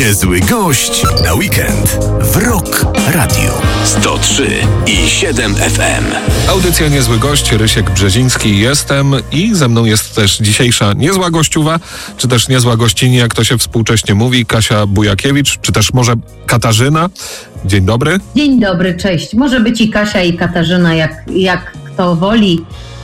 Niezły gość na weekend w Rock Radio 103,7 FM. Audycja Niezły Gość, Rysiek Brzeziński jestem i ze mną jest też dzisiejsza niezła gościuwa, czy też niezła gościni, jak to się współcześnie mówi, Kasia Bujakiewicz, czy też może Katarzyna. Dzień dobry. Dzień dobry, cześć. Może być i Kasia, i Katarzyna, jak kto woli.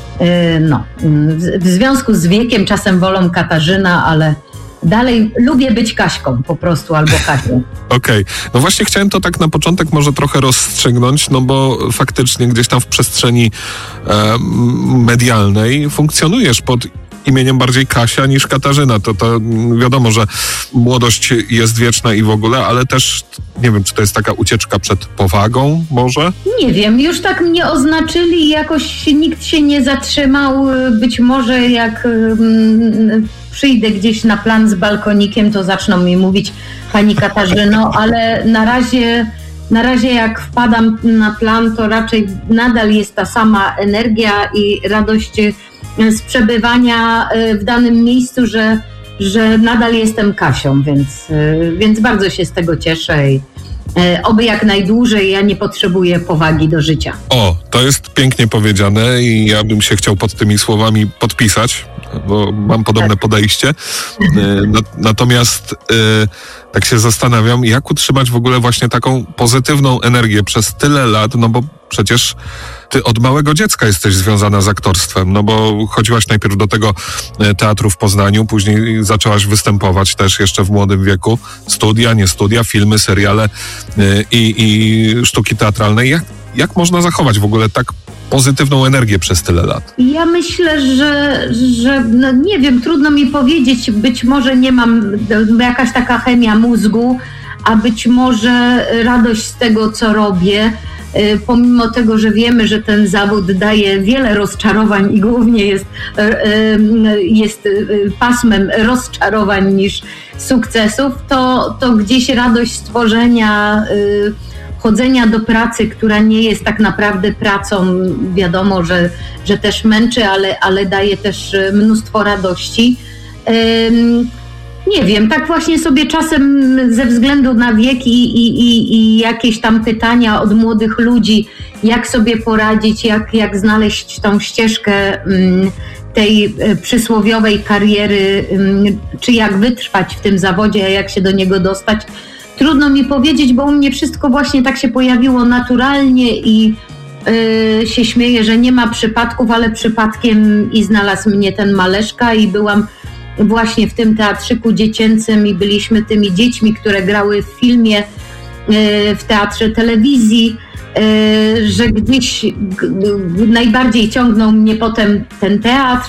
W związku z wiekiem czasem wolą Katarzyna, ale dalej lubię być Kaśką po prostu, albo Kasią. Okej. No właśnie chciałem to tak na początek może trochę rozstrzygnąć, no bo faktycznie gdzieś tam w przestrzeni medialnej funkcjonujesz pod imieniem bardziej Kasia niż Katarzyna. To wiadomo, że młodość jest wieczna i w ogóle, ale też nie wiem, czy to jest taka ucieczka przed powagą może? Nie wiem, już tak mnie oznaczyli i jakoś nikt się nie zatrzymał. Być może jak przyjdę gdzieś na plan z balkonikiem, to zaczną mi mówić pani Katarzyno, ale na razie jak wpadam na plan, to raczej nadal jest ta sama energia i radość z przebywania w danym miejscu, że nadal jestem Kasią, więc bardzo się z tego cieszę i oby jak najdłużej. Ja nie potrzebuję powagi do życia. O, to jest pięknie powiedziane i ja bym się chciał pod tymi słowami podpisać, bo mam podobne podejście. Natomiast tak się zastanawiam, jak utrzymać w ogóle właśnie taką pozytywną energię przez tyle lat, no bo przecież ty od małego dziecka jesteś związana z aktorstwem, no bo chodziłaś najpierw do tego teatru w Poznaniu, później zaczęłaś występować też jeszcze w młodym wieku. Studia, nie studia, filmy, seriale i sztuki teatralne. Jak można zachować w ogóle tak pozytywną energię przez tyle lat? Ja myślę, że no nie wiem, trudno mi powiedzieć, być może nie mam jakaś taka chemia mózgu, a być może radość z tego, co robię, pomimo tego, że wiemy, że ten zawód daje wiele rozczarowań i głównie jest pasmem rozczarowań niż sukcesów, to gdzieś radość stworzenia, chodzenia do pracy, która nie jest tak naprawdę pracą, wiadomo, że też męczy, ale daje też mnóstwo radości. Nie wiem, tak właśnie sobie czasem ze względu na wiek i jakieś tam pytania od młodych ludzi, jak sobie poradzić, jak znaleźć tą ścieżkę tej przysłowiowej kariery, czy jak wytrwać w tym zawodzie, a jak się do niego dostać. Trudno mi powiedzieć, bo u mnie wszystko właśnie tak się pojawiło naturalnie i się śmieję, że nie ma przypadków, ale przypadkiem i znalazł mnie ten Maleszka i byłam właśnie w tym teatrzyku dziecięcym i byliśmy tymi dziećmi, które grały w filmie, w teatrze telewizji, że gdzieś najbardziej ciągnął mnie potem ten teatr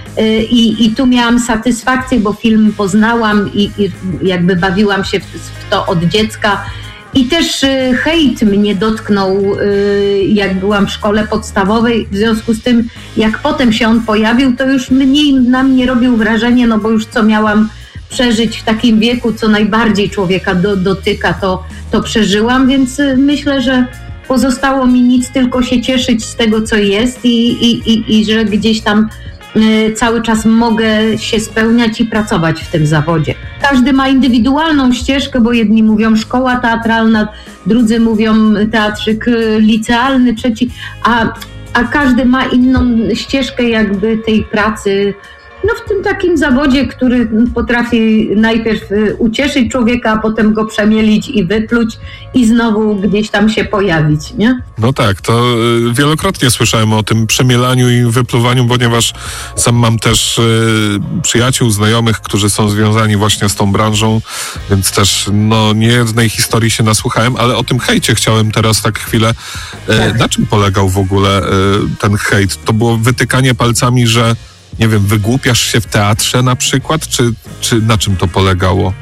i tu miałam satysfakcję, bo film poznałam i jakby bawiłam się w to od dziecka. I też hejt mnie dotknął, jak byłam w szkole podstawowej, w związku z tym, jak potem się on pojawił, to już mniej na mnie robił wrażenie, no bo już co miałam przeżyć w takim wieku, co najbardziej człowieka dotyka, to przeżyłam, więc myślę, że pozostało mi nic, tylko się cieszyć z tego, co jest i że gdzieś tam cały czas mogę się spełniać i pracować w tym zawodzie. Każdy ma indywidualną ścieżkę, bo jedni mówią szkoła teatralna, drudzy mówią teatrzyk licealny, trzeci, a każdy ma inną ścieżkę jakby tej pracy. No w tym takim zawodzie, który potrafi najpierw ucieszyć człowieka, a potem go przemielić i wypluć i znowu gdzieś tam się pojawić, nie? No tak, to wielokrotnie słyszałem o tym przemielaniu i wypluwaniu, ponieważ sam mam też przyjaciół, znajomych, którzy są związani właśnie z tą branżą, więc też niejednej historii się nasłuchałem, ale o tym hejcie chciałem teraz tak chwilę. Tak. Na czym polegał w ogóle ten hejt? To było wytykanie palcami, że nie wiem, wygłupiasz się w teatrze na przykład, czy na czym to polegało?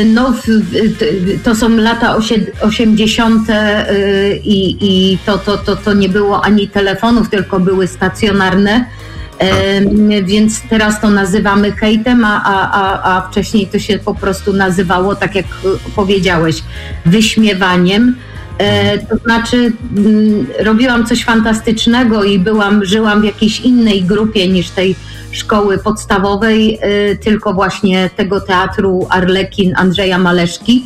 To są lata 80. i to nie było ani telefonów, tylko były stacjonarne, więc teraz to nazywamy hejtem, a wcześniej to się po prostu nazywało, tak jak powiedziałeś, wyśmiewaniem. To znaczy robiłam coś fantastycznego i żyłam w jakiejś innej grupie niż tej szkoły podstawowej, tylko właśnie tego teatru Arlekin Andrzeja Maleszki.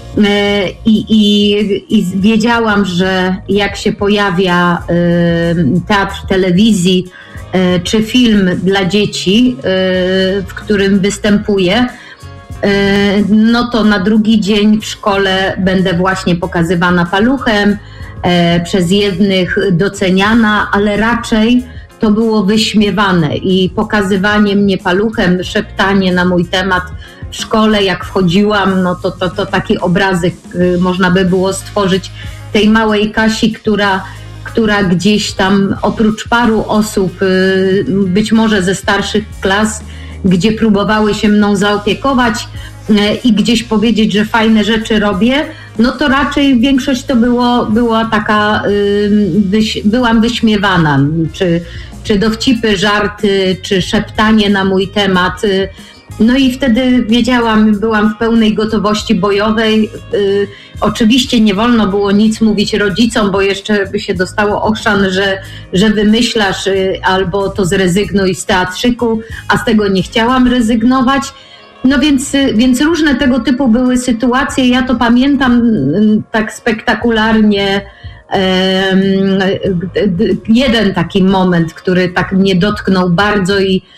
I wiedziałam, że jak się pojawia teatr telewizji czy film dla dzieci, w którym występuję, no to na drugi dzień w szkole będę właśnie pokazywana paluchem, przez jednych doceniana, ale raczej to było wyśmiewane i pokazywanie mnie paluchem, szeptanie na mój temat w szkole, jak wchodziłam, no to taki obrazek można by było stworzyć tej małej Kasi, która gdzieś tam oprócz paru osób, być może ze starszych klas, gdzie próbowały się mną zaopiekować i gdzieś powiedzieć, że fajne rzeczy robię, no to raczej większość to była taka, byłam wyśmiewana, czy dowcipy, żarty, czy szeptanie na mój temat. No i wtedy wiedziałam, byłam w pełnej gotowości bojowej. Oczywiście nie wolno było nic mówić rodzicom, bo jeszcze by się dostało ochrzan, że wymyślasz albo to zrezygnuj z teatrzyku, a z tego nie chciałam rezygnować. No więc różne tego typu były sytuacje. Ja to pamiętam tak spektakularnie. Jeden taki moment, który tak mnie dotknął bardzo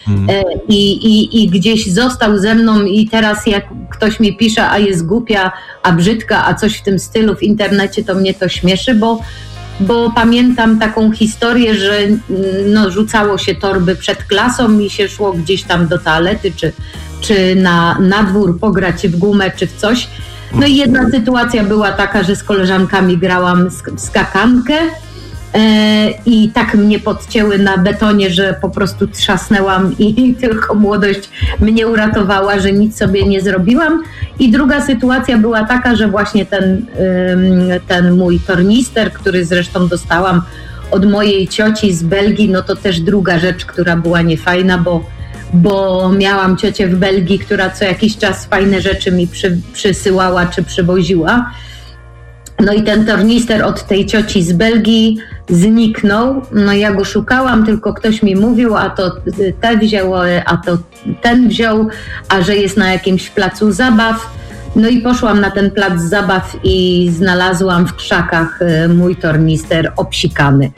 i gdzieś został ze mną i teraz jak ktoś mi pisze, a jest głupia, a brzydka, a coś w tym stylu w internecie, to mnie to śmieszy, bo pamiętam taką historię, że no, rzucało się torby przed klasą i się szło gdzieś tam do toalety, czy na dwór pograć w gumę, czy w coś. No i jedna sytuacja była taka, że z koleżankami grałam w skakankę i tak mnie podcięły na betonie, że po prostu trzasnęłam i tylko młodość mnie uratowała, że nic sobie nie zrobiłam. I druga sytuacja była taka, że właśnie ten mój tornister, który zresztą dostałam od mojej cioci z Belgii, no to też druga rzecz, która była niefajna, bo miałam ciocię w Belgii, która co jakiś czas fajne rzeczy mi przysyłała czy przywoziła. No i ten tornister od tej cioci z Belgii zniknął. No ja go szukałam, tylko ktoś mi mówił, a to ten wziął, a to ten wziął, a że jest na jakimś placu zabaw. No i poszłam na ten plac zabaw i znalazłam w krzakach mój tornister obsikany.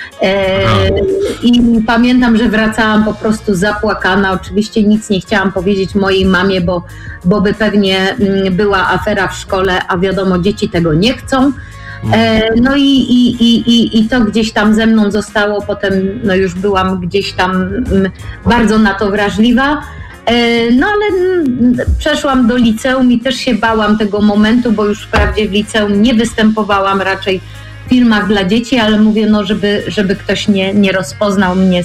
I pamiętam, że wracałam po prostu zapłakana. Oczywiście nic nie chciałam powiedzieć mojej mamie, bo by pewnie była afera w szkole, a wiadomo, dzieci tego nie chcą. No i to gdzieś tam ze mną zostało. Potem no już byłam gdzieś tam bardzo na to wrażliwa. No ale przeszłam do liceum i też się bałam tego momentu, bo już wprawdzie w liceum nie występowałam raczej w filmach dla dzieci, ale mówię, no żeby ktoś nie rozpoznał mnie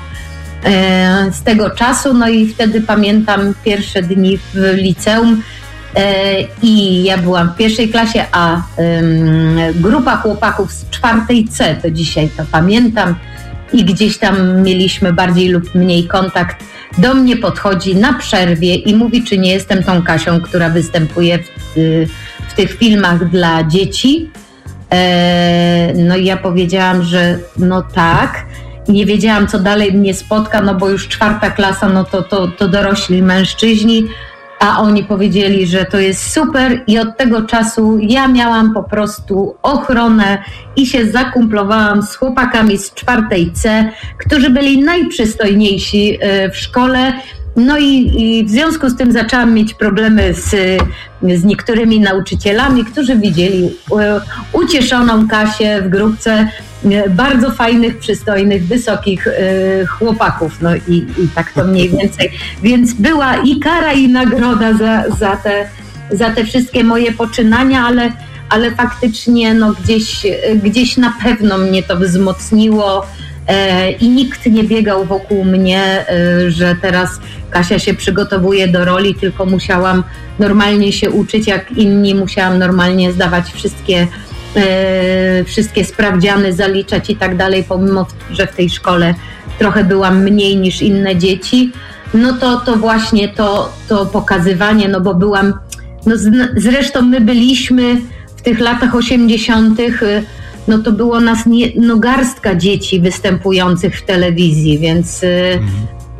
z tego czasu. No i wtedy pamiętam pierwsze dni w liceum i ja byłam w pierwszej klasie, a grupa chłopaków z 4C, to dzisiaj to pamiętam, i gdzieś tam mieliśmy bardziej lub mniej kontakt, do mnie podchodzi na przerwie i mówi, czy nie jestem tą Kasią, która występuje w tych filmach dla dzieci. No i ja powiedziałam, że no tak. Nie wiedziałam, co dalej mnie spotka, no bo już 4. klasa, no to dorośli mężczyźni, a oni powiedzieli, że to jest super i od tego czasu ja miałam po prostu ochronę i się zakumplowałam z chłopakami z 4C, którzy byli najprzystojniejsi w szkole. No i w związku z tym zaczęłam mieć problemy z niektórymi nauczycielami, którzy widzieli ucieszoną Kasię w grupce bardzo fajnych, przystojnych, wysokich chłopaków. No i tak to mniej więcej. Więc była i kara, i nagroda za te wszystkie moje poczynania, ale faktycznie no gdzieś na pewno mnie to wzmocniło. I nikt nie biegał wokół mnie, że teraz Kasia się przygotowuje do roli, tylko musiałam normalnie się uczyć jak inni, musiałam normalnie zdawać wszystkie sprawdziany, zaliczać i tak dalej, pomimo że w tej szkole trochę byłam mniej niż inne dzieci. No to właśnie to pokazywanie, no bo byłam, no zresztą my byliśmy w tych latach 80., no to było nas garstka dzieci występujących w telewizji,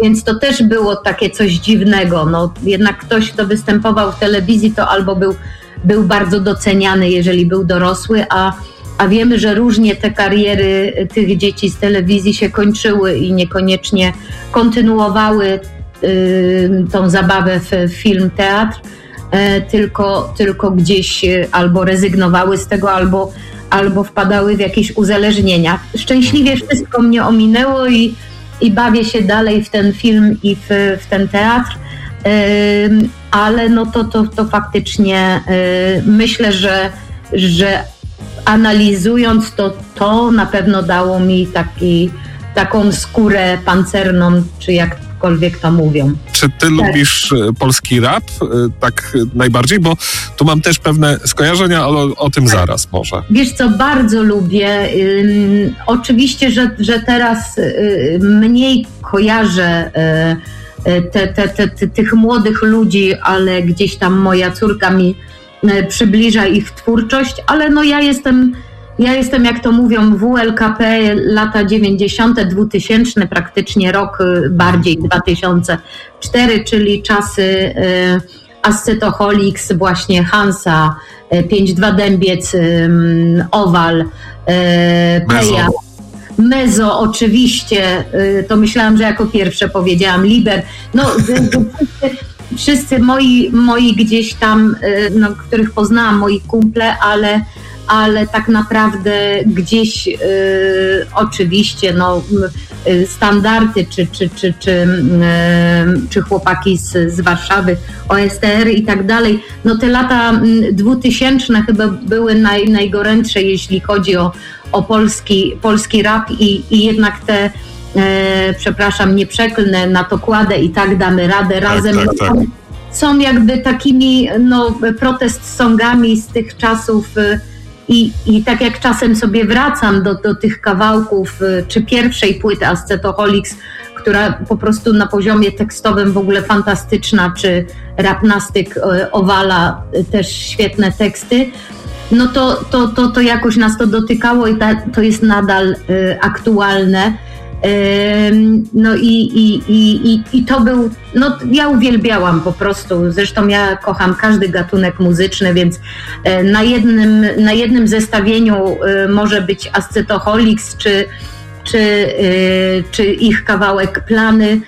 Więc to też było takie coś dziwnego. No, jednak ktoś, kto występował w telewizji, to albo był bardzo doceniany, jeżeli był dorosły, a wiemy, że różnie te kariery tych dzieci z telewizji się kończyły i niekoniecznie kontynuowały tą zabawę w film, teatr, tylko gdzieś albo rezygnowały z tego, albo wpadały w jakieś uzależnienia. Szczęśliwie wszystko mnie ominęło i bawię się dalej w ten film i w ten teatr, ale no to faktycznie myślę, że analizując to na pewno dało mi taką skórę pancerną, czy jakkolwiek to mówią. Czy ty lubisz polski rap tak najbardziej? Bo tu mam też pewne skojarzenia, ale o tym zaraz może. Wiesz co, bardzo lubię. Oczywiście, że teraz mniej kojarzę tych młodych ludzi, ale gdzieś tam moja córka mi przybliża ich twórczość, ale no ja jestem, jak to mówią, WLKP, lata 90., 2000, praktycznie rok bardziej 2004, czyli czasy Ascetoholics, właśnie Hansa, 5-2 Dębiec, Owal, Peja. Mezo oczywiście, to myślałam, że jako pierwsze powiedziałam, Liber. No, wszyscy moi gdzieś tam, no, których poznałam, moi kumple, ale tak naprawdę gdzieś oczywiście no, standardy czy chłopaki z Warszawy, OSTR i tak dalej. No te lata 2000 chyba były najgorętsze, jeśli chodzi o polski rap i jednak te przepraszam, nie przeklnę, na to kładę i tak damy radę razem. Tak. Są jakby takimi no, protest songami z tych czasów i tak jak czasem sobie wracam do tych kawałków, czy pierwszej płyty Ascetoholics, która po prostu na poziomie tekstowym w ogóle fantastyczna, czy Rapnastyk Owala, też świetne teksty, no to jakoś nas to dotykało i to jest nadal aktualne. No i to był, no ja uwielbiałam po prostu, zresztą ja kocham każdy gatunek muzyczny, więc na jednym zestawieniu może być Ascetoholics czy ich kawałek Plany,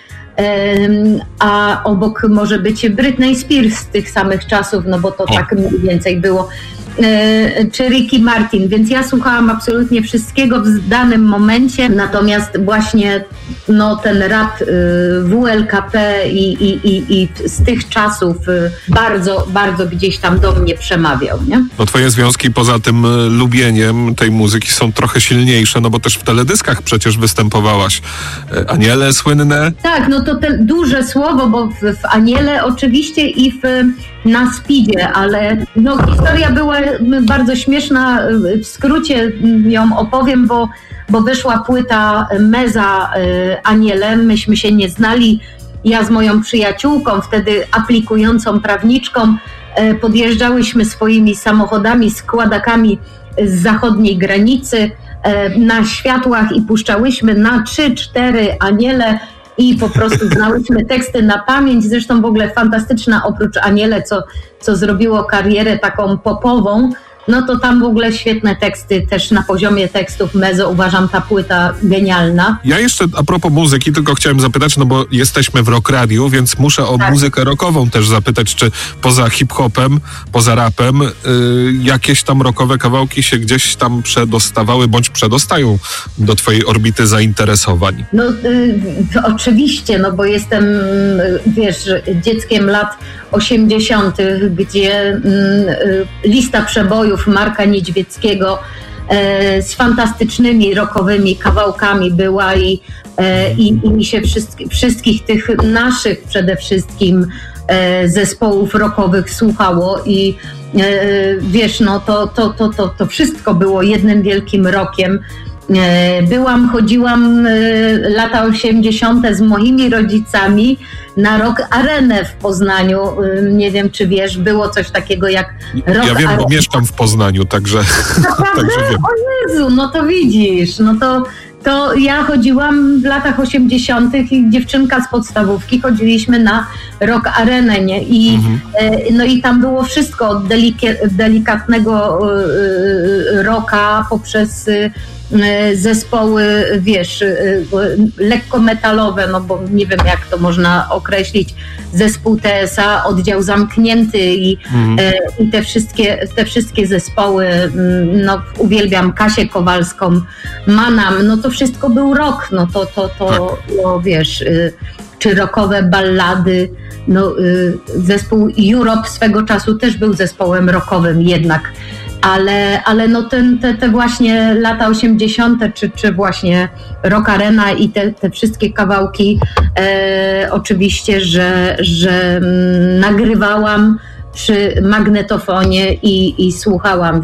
a obok może być Britney Spears z tych samych czasów, no bo to tak mniej więcej było, czy Ricky Martin, więc ja słuchałam absolutnie wszystkiego w danym momencie, natomiast właśnie no, ten rap WLKP i z tych czasów bardzo, bardzo gdzieś tam do mnie przemawiał, nie? No twoje związki poza tym lubieniem tej muzyki są trochę silniejsze, no bo też w teledyskach przecież występowałaś. Aniele słynne. Tak, no to te duże słowo, bo w Aniele oczywiście i na Speedzie, ale no historia była bardzo śmieszna, w skrócie ją opowiem, bo wyszła płyta Meza Aniele, myśmy się nie znali, ja z moją przyjaciółką, wtedy aplikującą prawniczką, podjeżdżałyśmy swoimi samochodami, składakami z zachodniej granicy na światłach i puszczałyśmy na 3-4 Aniele i po prostu znałyśmy teksty na pamięć. Zresztą w ogóle fantastyczna, oprócz Aniele, co zrobiło karierę taką popową, no to tam w ogóle świetne teksty też na poziomie tekstów Mezo, uważam ta płyta genialna. Ja jeszcze a propos muzyki tylko chciałem zapytać, no bo jesteśmy w Rock Radiu, więc muszę o muzykę rockową też zapytać, czy poza hip-hopem, poza rapem jakieś tam rockowe kawałki się gdzieś tam przedostawały bądź przedostają do twojej orbity zainteresowań? No oczywiście, no bo jestem, wiesz, dzieckiem lat 80., gdzie lista przebojów Marka Niedźwieckiego z fantastycznymi rockowymi kawałkami była i mi się wszystkich tych naszych przede wszystkim zespołów rockowych słuchało i wiesz, no to wszystko było jednym wielkim rockiem. Chodziłam lata 80. z moimi rodzicami na Rock Arenę w Poznaniu. Nie wiem, czy wiesz, było coś takiego jak Rock Ja wiem, bo mieszkam w Poznaniu, także wiem. O Jezu, no to widzisz, no to ja chodziłam w latach 80. i dziewczynka z podstawówki, chodziliśmy na Rock Arenę, nie? I, no i tam było wszystko od delikatnego rocka poprzez zespoły, wiesz, lekko metalowe, no bo nie wiem jak to można określić, zespół TSA, Oddział Zamknięty i te wszystkie zespoły, no uwielbiam Kasię Kowalską, Manam, no to wszystko był rock, no to no, wiesz, czy rockowe ballady, no zespół Europe swego czasu też był zespołem rockowym jednak. Ale no te właśnie lata 80. czy właśnie Rock Arena i te wszystkie kawałki oczywiście, że nagrywałam przy magnetofonie i słuchałam,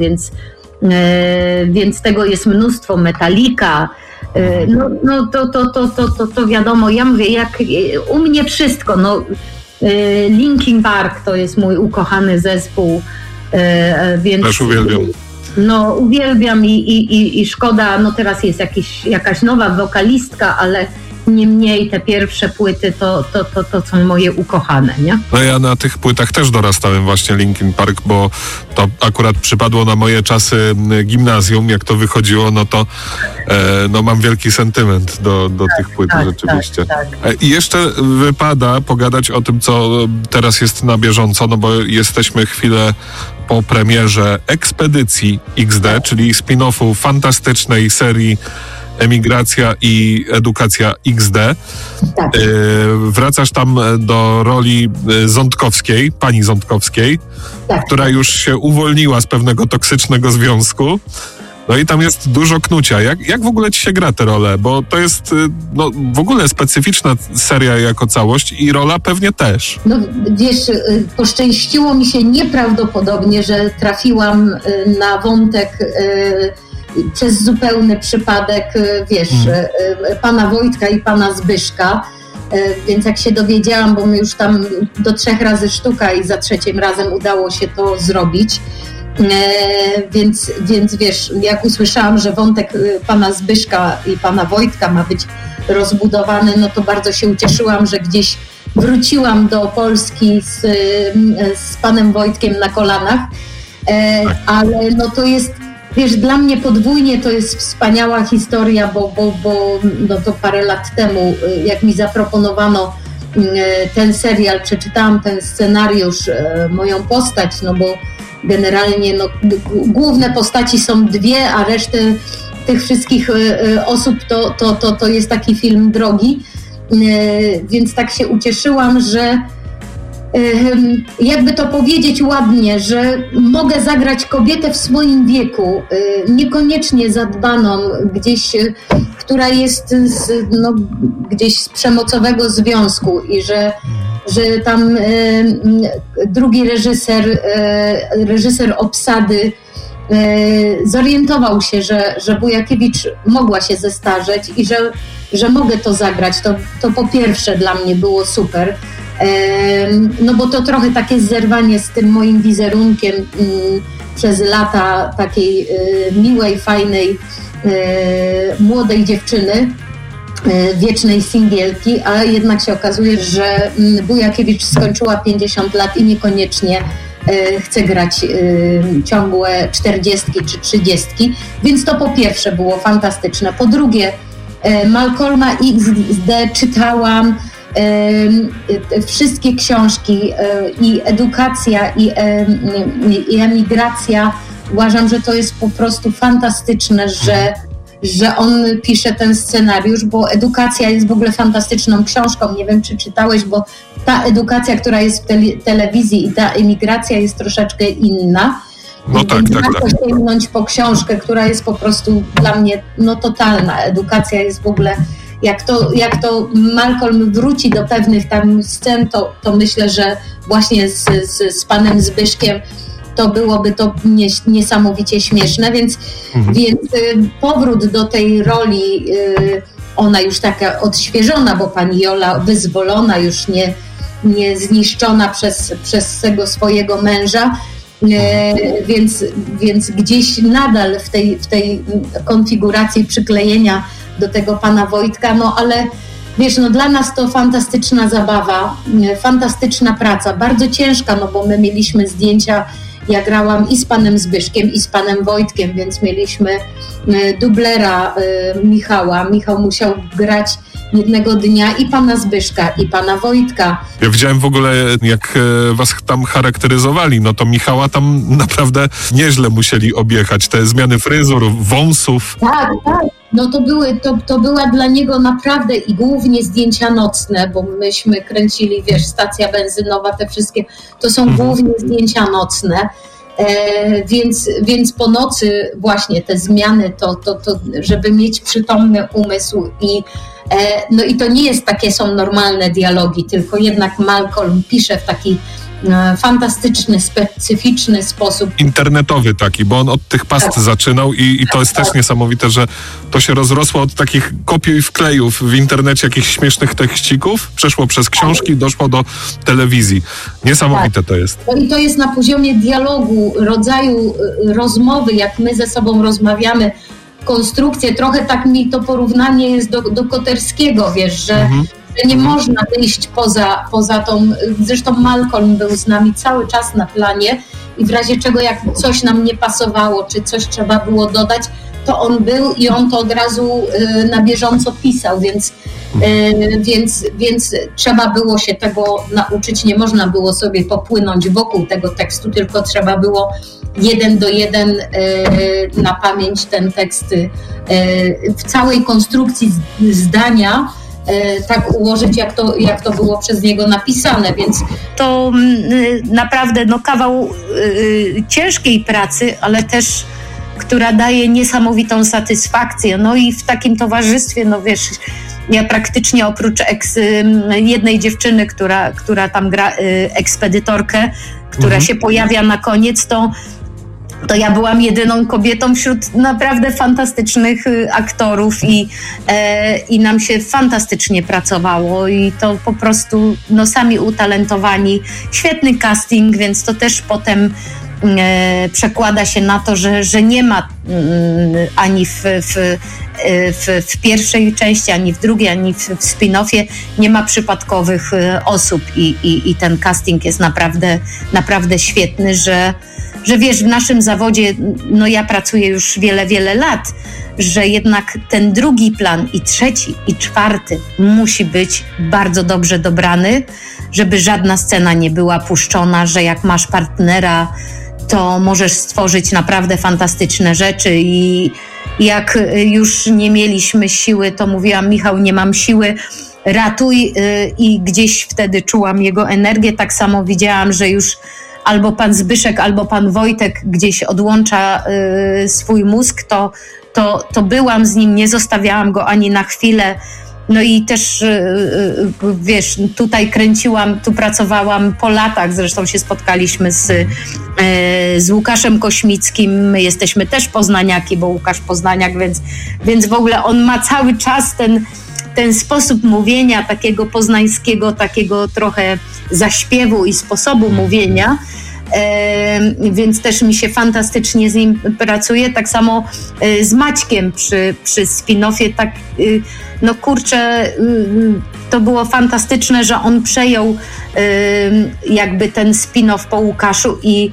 więc tego jest mnóstwo. Metallica, no to wiadomo, ja mówię, jak u mnie wszystko, no Linkin Park to jest mój ukochany zespół. Więc też uwielbiam. No uwielbiam i szkoda, no teraz jest jakaś nowa wokalistka, ale niemniej te pierwsze płyty to są moje ukochane, nie? No ja na tych płytach też dorastałem właśnie Linkin Park, bo to akurat przypadło na moje czasy gimnazjum, jak to wychodziło, no to no mam wielki sentyment do tych płyt rzeczywiście. Tak. I jeszcze wypada pogadać o tym, co teraz jest na bieżąco, no bo jesteśmy chwilę po premierze Ekspedycji XD, czyli spin-offu fantastycznej serii Emigracja i Edukacja XD. Tak. Wracasz tam do roli Ządkowskiej, pani Ządkowskiej, tak, która już się uwolniła z pewnego toksycznego związku. No i tam jest dużo knucia. Jak w ogóle ci się gra tę rolę? Bo to jest no, w ogóle specyficzna seria jako całość i rola pewnie też. No wiesz, poszczęściło mi się nieprawdopodobnie, że trafiłam na wątek przez zupełny przypadek, wiesz, pana Wojtka i pana Zbyszka, więc jak się dowiedziałam, bo my już tam do 3 razy sztuka i za 3 razem udało się to zrobić, więc wiesz, jak usłyszałam, że wątek pana Zbyszka i pana Wojtka ma być rozbudowany, no to bardzo się ucieszyłam, że gdzieś wróciłam do Polski z panem Wojtkiem na kolanach, ale no to jest, wiesz, dla mnie podwójnie to jest wspaniała historia, bo no to parę lat temu, jak mi zaproponowano ten serial, przeczytałam ten scenariusz, moją postać, no bo generalnie no, główne postaci są 2, a resztę tych wszystkich osób to jest taki film drogi, więc tak się ucieszyłam, że jakby to powiedzieć ładnie, że mogę zagrać kobietę w swoim wieku, niekoniecznie zadbaną, gdzieś, która jest gdzieś z przemocowego związku i że tam drugi reżyser obsady zorientował się, że Bujakiewicz mogła się zestarzeć i że mogę to zagrać. To po pierwsze dla mnie było super. No bo to trochę takie zerwanie z tym moim wizerunkiem przez lata takiej miłej, fajnej, młodej dziewczyny, wiecznej singielki, a jednak się okazuje, że Bujakiewicz skończyła 50 lat i niekoniecznie chce grać ciągłe 40 czy 30, więc to po pierwsze było fantastyczne. Po drugie, Malcolma XD czytałam, wszystkie książki i edukacja i emigracja. Uważam, że to jest po prostu fantastyczne, że on pisze ten scenariusz, bo edukacja jest w ogóle fantastyczną książką. Nie wiem, czy czytałeś, bo ta edukacja, która jest w telewizji i ta emigracja jest troszeczkę inna. No tak. Warto sięgnąć po książkę, która jest po prostu dla mnie totalna. Edukacja jest w ogóle, jak to Malcolm wróci do pewnych tam scen, to myślę, że właśnie z panem Zbyszkiem to byłoby to niesamowicie śmieszne, więc powrót do tej roli, ona już taka odświeżona, bo pani Jola wyzwolona, już nie zniszczona przez tego swojego męża, więc gdzieś nadal w tej konfiguracji przyklejenia do tego pana Wojtka, no ale wiesz, no dla nas to fantastyczna zabawa, fantastyczna praca, bardzo ciężka, no bo my mieliśmy zdjęcia, ja grałam i z panem Zbyszkiem, i z panem Wojtkiem, więc mieliśmy dublera Michała. Michał musiał grać jednego dnia i pana Zbyszka, i pana Wojtka. Ja widziałem w ogóle, jak was tam charakteryzowali, no to Michała tam naprawdę nieźle musieli objechać. Te zmiany fryzur, wąsów. Tak. No to była dla niego naprawdę i głównie zdjęcia nocne, bo myśmy kręcili, wiesz, stacja benzynowa, te wszystkie, to są głównie zdjęcia nocne. Więc po nocy właśnie te zmiany, to żeby mieć przytomny umysł no i to nie jest takie są normalne dialogi, tylko jednak Malcolm pisze w taki fantastyczny, specyficzny sposób. Internetowy taki, bo on od tych past zaczynał i to jest też niesamowite, że to się rozrosło od takich kopiuj wklejów w internecie, jakichś śmiesznych tekścików, przeszło przez książki, doszło do telewizji. Niesamowite to jest. No i to jest na poziomie dialogu, rodzaju rozmowy, jak my ze sobą rozmawiamy, konstrukcje, trochę tak mi to porównanie jest do Koterskiego, wiesz, że nie można wyjść poza tą, zresztą Malcolm był z nami cały czas na planie i w razie czego jak coś nam nie pasowało, czy coś trzeba było dodać, to on był i on to od razu na bieżąco pisał, więc trzeba było się tego nauczyć, nie można było sobie popłynąć wokół tego tekstu, tylko trzeba było 1:1 na pamięć ten tekst w całej konstrukcji zdania tak ułożyć, jak to było przez niego napisane, więc to naprawdę kawał ciężkiej pracy, ale też która daje niesamowitą satysfakcję. No i w takim towarzystwie, no wiesz, ja praktycznie oprócz jednej dziewczyny, która tam gra ekspedytorkę, która się pojawia na koniec, to ja byłam jedyną kobietą wśród naprawdę fantastycznych aktorów i nam się fantastycznie pracowało i to po prostu sami utalentowani, świetny casting, więc to też potem przekłada się na to, że nie ma ani w pierwszej części, ani w drugiej, ani w spin-offie nie ma przypadkowych osób i ten casting jest naprawdę świetny, że wiesz, w naszym zawodzie, ja pracuję już wiele lat, że jednak ten drugi plan i trzeci i czwarty musi być bardzo dobrze dobrany, żeby żadna scena nie była puszczona, że jak masz partnera, to możesz stworzyć naprawdę fantastyczne rzeczy i jak już nie mieliśmy siły, to mówiłam: Michał, nie mam siły, ratuj, i gdzieś wtedy czułam jego energię, tak samo widziałam, że już albo pan Zbyszek, albo pan Wojtek gdzieś odłącza swój mózg, to byłam z nim, nie zostawiałam go ani na chwilę. No i też, wiesz, tutaj kręciłam, tu pracowałam po latach, zresztą się spotkaliśmy z Łukaszem Kośmickim, my jesteśmy też poznaniaki, bo Łukasz poznaniak, więc w ogóle on ma cały czas ten sposób mówienia, takiego poznańskiego, takiego trochę zaśpiewu i sposobu mówienia, więc też mi się fantastycznie z nim pracuje. Tak samo z Maćkiem przy spin-offie, tak, no kurczę, to było fantastyczne, że on przejął jakby ten spin-off po Łukaszu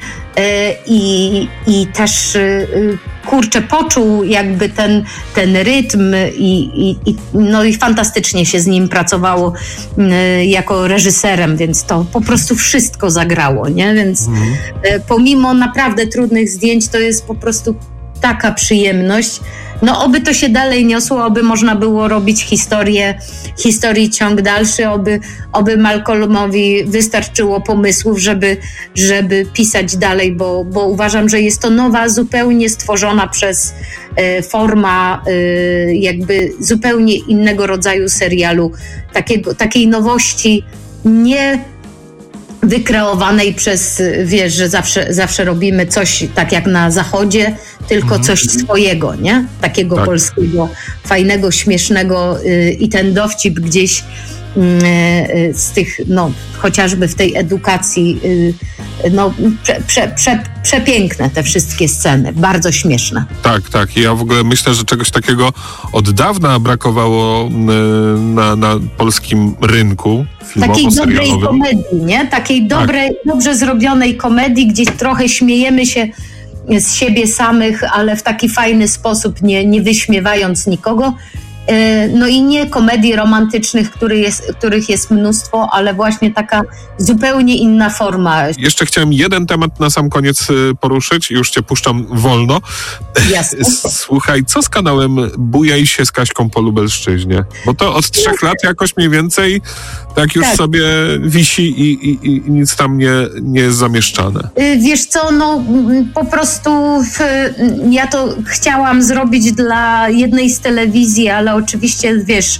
i też kurczę, poczuł jakby ten rytm no i fantastycznie się z nim pracowało jako reżyserem, więc to po prostu wszystko zagrało, nie? Więc pomimo naprawdę trudnych zdjęć, to jest po prostu taka przyjemność. No oby to się dalej niosło, oby można było robić historii ciąg dalszy, oby Malcolmowi wystarczyło pomysłów, żeby pisać dalej, bo uważam, że jest to nowa, zupełnie stworzona przez forma jakby zupełnie innego rodzaju serialu, takiej nowości nie wykreowanej przez, wiesz, że zawsze robimy coś tak jak na zachodzie, tylko coś swojego, nie? Takiego polskiego, fajnego, śmiesznego i ten dowcip gdzieś z tych, no chociażby w tej edukacji, no przepiękne te wszystkie sceny, bardzo śmieszne. Tak. Ja w ogóle myślę, że czegoś takiego od dawna brakowało na polskim rynku takiej dobrej komedii, nie? Takiej dobrej, dobrze zrobionej komedii, gdzie trochę śmiejemy się z siebie samych, ale w taki fajny sposób, nie wyśmiewając nikogo. No i nie komedii romantycznych, których jest mnóstwo, ale właśnie taka zupełnie inna forma. Jeszcze chciałem jeden temat na sam koniec poruszyć. Już cię puszczam wolno. Jasne. Słuchaj, co z kanałem Bujaj się z Kaśką po Lubelszczyźnie? Bo to od 3 lat jakoś mniej więcej tak już sobie wisi i nic tam nie jest zamieszczane. Wiesz co, no po prostu ja to chciałam zrobić dla jednej z telewizji, ale oczywiście, wiesz,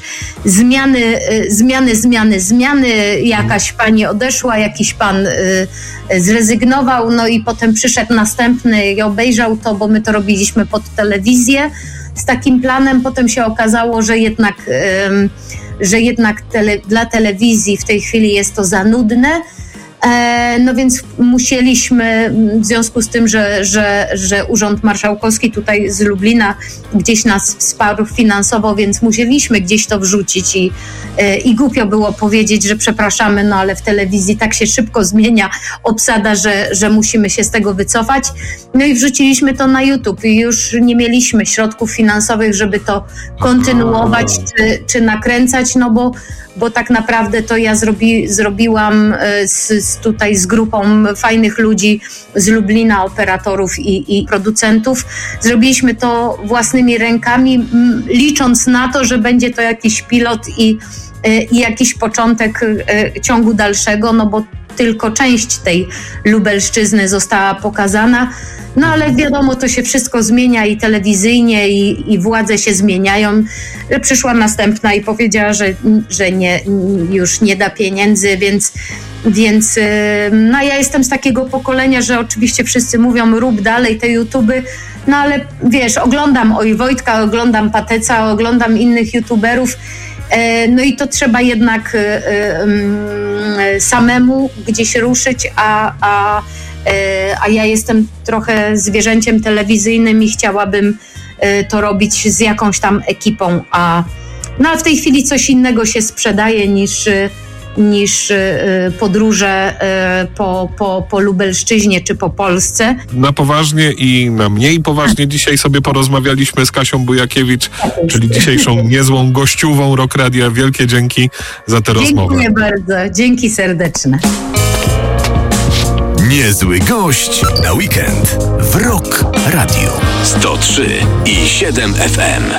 zmiany, jakaś pani odeszła, jakiś pan zrezygnował, no i potem przyszedł następny i obejrzał to, bo my to robiliśmy pod telewizję z takim planem. Potem się okazało, że jednak dla telewizji w tej chwili jest to za nudne. No więc musieliśmy, w związku z tym, że Urząd Marszałkowski tutaj z Lublina gdzieś nas wsparł finansowo, więc musieliśmy gdzieś to wrzucić i głupio było powiedzieć, że przepraszamy, no ale w telewizji tak się szybko zmienia obsada, że musimy się z tego wycofać. No i wrzuciliśmy to na YouTube i już nie mieliśmy środków finansowych, żeby to kontynuować czy nakręcać, no bo tak naprawdę to ja zrobiłam tutaj z grupą fajnych ludzi z Lublina, operatorów i producentów. Zrobiliśmy to własnymi rękami, licząc na to, że będzie to jakiś pilot i jakiś początek ciągu dalszego, no bo tylko część tej Lubelszczyzny została pokazana. No ale wiadomo, to się wszystko zmienia i telewizyjnie, i władze się zmieniają. Przyszła następna i powiedziała, że już nie da pieniędzy, więc no ja jestem z takiego pokolenia, że oczywiście wszyscy mówią, rób dalej te YouTuby, no ale wiesz, oglądam Wojtka, oglądam Pateca, oglądam innych YouTuberów, no i to trzeba jednak samemu gdzieś ruszyć, a ja jestem trochę zwierzęciem telewizyjnym i chciałabym to robić z jakąś tam ekipą, no a w tej chwili coś innego się sprzedaje niż podróże po Lubelszczyźnie czy po Polsce. Na poważnie i na mniej poważnie dzisiaj sobie porozmawialiśmy z Kasią Bujakiewicz, czyli dzisiejszą niezłą gościową Rock Radia. Wielkie dzięki za tę rozmowę. Dziękuję bardzo. Dzięki serdeczne. Niezły gość na weekend w Rock Radio 103,7 FM.